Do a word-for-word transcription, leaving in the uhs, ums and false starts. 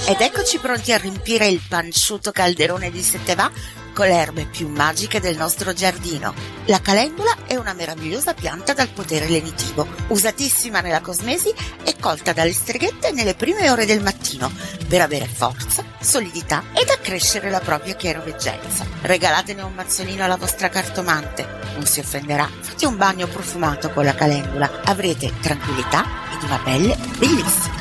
Ed eccoci pronti a riempire il panciuto calderone di Settevà con le erbe più magiche del nostro giardino. La calendula è una meravigliosa pianta dal potere lenitivo, usatissima nella cosmesi e colta dalle streghette nelle prime ore del mattino per avere forza, solidità ed accrescere la propria chiaroveggenza. Regalatene un mazzolino alla vostra cartomante, non si offenderà. Fate un bagno profumato con la calendula, avrete tranquillità ed una pelle bellissima.